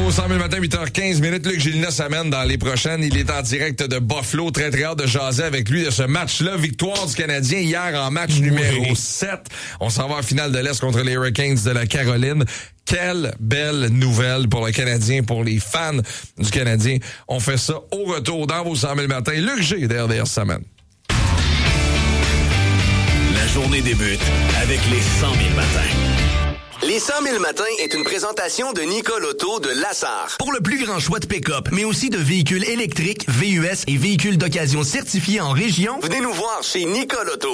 vos 100 000 matin, 8h15 minutes. Luc Gélina s'amène dans les prochaines. Il est en direct de Buffalo. Très, très hâte de jaser avec lui de ce match-là. Victoire du Canadien hier en match numéro 7. On s'en va en finale de l'Est contre les Hurricanes de la Caroline. Quelle belle nouvelle pour le Canadien, pour les fans du Canadien. On fait ça au retour dans vos 100 000 matins. Luc G, derrière semaine. La journée débute avec les 100 000 matins. Les 100 000 matins est une présentation de Nicole Auto de Lassar. Pour le plus grand choix de pick-up, mais aussi de véhicules électriques, VUS et véhicules d'occasion certifiés en région, venez nous voir chez Nicole Auto.